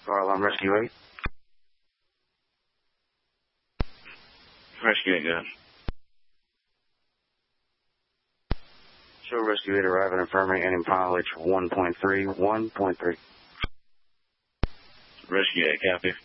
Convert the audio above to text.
Fire alarm rescue 8. Rescue 8, go ahead. Show rescue 8 arriving at infirmary ending mileage 1.3, 1.3. Rescue 8, copy.